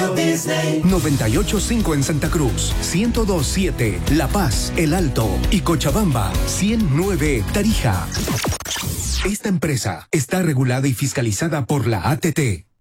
Walt Disney. 98.5 en Santa Cruz, 102.7 La Paz, El Alto y Cochabamba, 100.9 Tarija. Esta empresa está regulada y fiscalizada por la ATT.